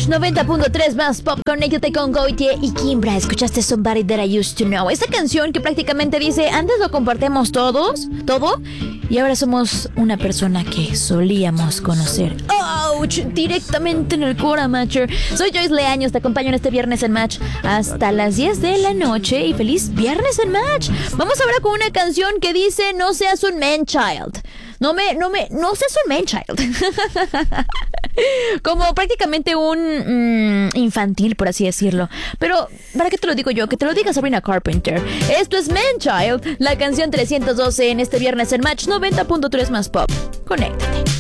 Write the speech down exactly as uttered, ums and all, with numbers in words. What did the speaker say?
noventa punto tres más pop. Conéctate con Goitie y Kimbra. Escuchaste Somebody That I Used to Know. Esta canción que prácticamente dice: antes lo compartíamos todos, todo, y ahora somos una persona que solíamos conocer. ¡Ouch! Directamente en el Cora Matcher. Soy Joyce Leaños, te acompaño en este viernes en Match hasta las diez de la noche. Y feliz viernes en Match. Vamos ahora con una canción que dice: no seas un man child. No me, no me, no seas un man child. Como prácticamente un mmm, infantil, por así decirlo. Pero, ¿para qué te lo digo yo? Que te lo diga Sabrina Carpenter. Esto es Man Child, la canción trescientos doce en este viernes en Match noventa punto tres más pop. Conéctate.